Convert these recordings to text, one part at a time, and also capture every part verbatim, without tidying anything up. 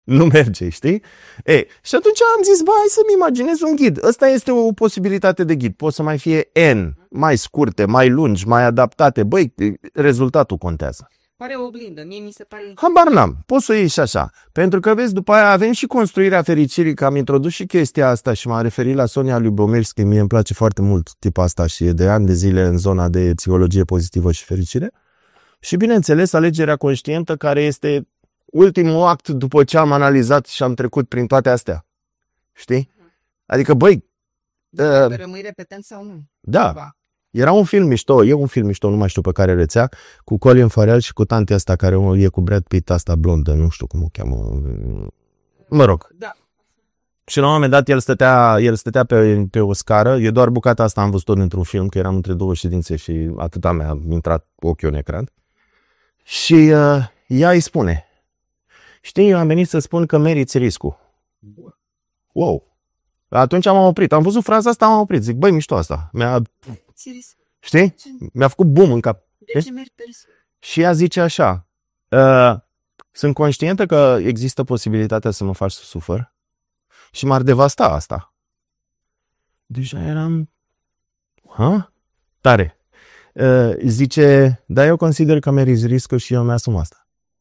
Nu merge, știi? E, și atunci am zis, bă, hai să-mi imaginez un ghid. Ăsta este o posibilitate de ghid. Pot să mai fie N, mai scurte, mai lungi, mai adaptate. Băi, rezultatul contează. Pare o oglindă, mie mi se pare... Habar n-am, poți să o iei și așa. Pentru că, vezi, după aia avem și construirea fericirii, că am introdus și chestia asta și m-am referit la Sonia Lyubomirsky, mie îmi place foarte mult tipul asta și e de ani de zile în zona de psihologie pozitivă și fericire. Și, bineînțeles, alegerea conștientă, care este ultimul act după ce am analizat și am trecut prin toate astea. Știi? Adică, băi... Da, uh, rămâi repetent sau nu? Da. Ceva. Era un film mișto, e un film mișto, nu mai știu pe care rețea, cu Colin Farrell și cu tantea asta care e cu Brad Pitt, asta blondă, nu știu cum o cheamă. Mă rog. Da. Și la un moment dat el stătea, el stătea pe, pe o scară, e doar bucata asta am văzut-o dintr-un film, că eram între două ședințe și atâta mi-a intrat ochiul în ecran. Și uh, ea îi spune, știi, eu am venit să spun că meriți riscul. Wow. Atunci m-am oprit, am văzut fraza asta, m-am oprit, zic, băi, mișto asta. Mi-a... Știi? Mi-a făcut boom în cap. Și ea zice așa, uh, sunt conștientă că există posibilitatea să mă faci să sufăr și m-ar devasta asta. Deja eram... Ha? Tare. Uh, zice, da, eu consider că meriți riscul și eu mi-asum asta.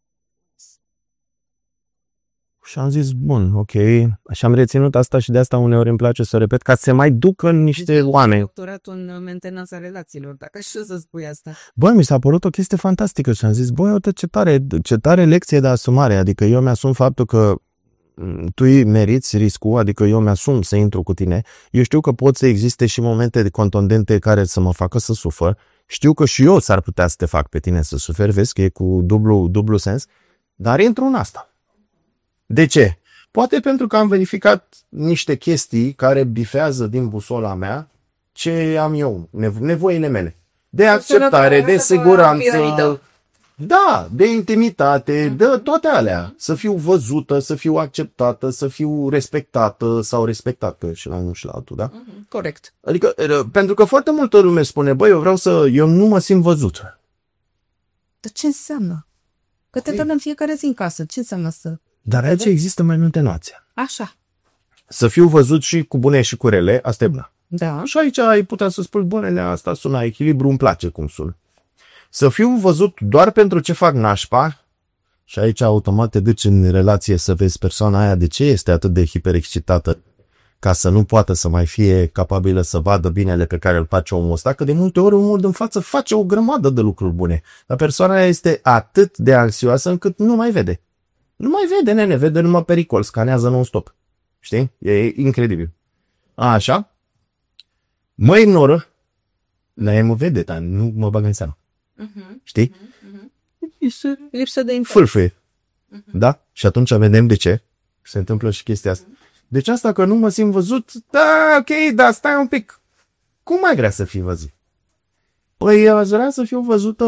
Și am zis, bun, ok. Și am reținut asta și de asta uneori îmi place să repet, ca să se mai ducă în niște deci, oameni. Doctoratul în mentenanța relațiilor, dacă știu să spui asta. Băi, mi s-a părut o chestie fantastică și am zis, băi, uite ce tare, ce tare lecție de asumare. Adică eu mi-asum faptul că tu meriți riscul, adică eu mi-asum să intru cu tine. Eu știu că pot să existe și momente contundente care să mă facă să sufăr. Știu că și eu s-ar putea să te fac pe tine să suferi, vezi că e cu dublu, dublu sens, dar intru în asta. De ce? Poate pentru că am verificat niște chestii care bifează din busola mea ce am eu, nevoile mele. De acceptare, de siguranță, da, de intimitate, de toate alea. Să fiu văzută, să fiu acceptată, să fiu respectată sau respectată și la unul și la altul, da? Corect. Adică, pentru că foarte multă lume spune, băi, eu vreau să, eu nu mă simt văzut. Dar ce înseamnă? Că te întâlnă în fiecare zi în casă, ce înseamnă să... Dar aici există mai multe nuanțe. Așa. Să fiu văzut și cu bune și cu rele, asta e bună. Da. Și aici ai putea să spui, bunele, asta sună echilibru, îmi place cum sună. Să fiu văzut doar pentru ce fac nașpa, și aici automat te duci în relație să vezi persoana aia de ce este atât de hiperexcitată, ca să nu poată să mai fie capabilă să vadă binele pe care îl face omul ăsta, că de multe ori omul în față face o grămadă de lucruri bune. Dar persoana aia este atât de anxioasă încât nu mai vede. Nu mai vede, nene, vede numai pericol, scanează non-stop. Știi? E incredibil. A, așa? Mă ignoră, dar ea mă vede, dar nu mă bagă în seamă. Uh-huh. Știi? Uh-huh. Este lipsă de informație. Fâlfâie. Uh-huh. Da? Și atunci vedem de ce se întâmplă și chestia asta. Deci asta că nu mă simt văzut, da, ok, dar stai un pic. Cum mai vrea să fii văzut? Păi aș vrea să fiu văzută,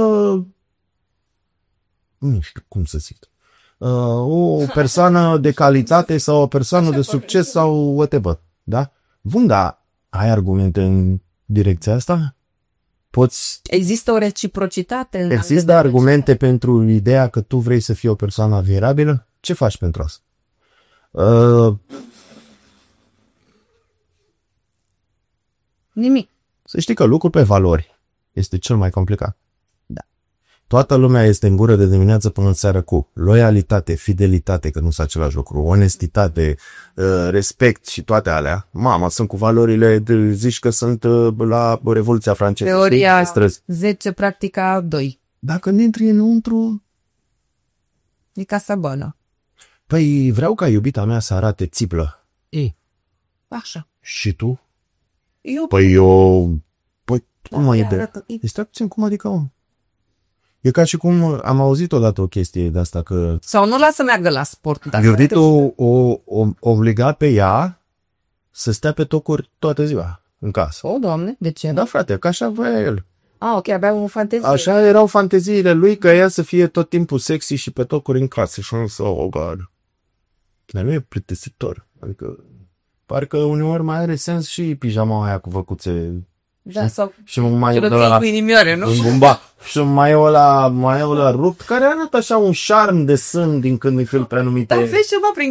nu știu cum să zic, o persoană de calitate sau o persoană de succes sau whatever. Da? Bun, dar ai argumente în direcția asta? Poți... Există o reciprocitate? În Există argumente pentru ideea că tu vrei să fii o persoană admirabilă? Ce faci pentru asta? Uh... Nimic. Să știi că lucrul pe valori este cel mai complicat. Da. Toată lumea este în gură de dimineață până în seară cu loialitate, fidelitate, că nu sunt același lucru, onestitate, respect și toate alea. Mama, sunt cu valorile, zici că sunt la Revoluția Franceză. Teoria zece, practica doi. Dacă ne intri înăuntru... E casa bună. Păi vreau ca iubita mea să arate țiplă. E. Așa. Și tu? Eu... Păi eu... Păi cum mai e de... Este puțin cum adică om. E ca și cum am auzit odată o chestie de asta că... Sau nu lasă să meargă la sport. Am auzit o, o, o obligat pe ea să stea pe tocuri toată ziua în casă. O, Doamne, de ce? Da, frate, că așa voia el. Ah, ok, avea o fantezie. Așa erau fanteziile lui, că ea să fie tot timpul sexy și pe tocuri în casă. Și am zis, oh, God. Dar nu e plictisitor. Adică, parcă uneori mai are sens și pijama aia cu văcuțe Da, sau Și mai e celăței ăla cu inimioare, nu? în bumba. Și mai e ăla, mai e ăla rupt, care arată așa un șarm de sân din când în când pe anumite... Dar vezi ceva prin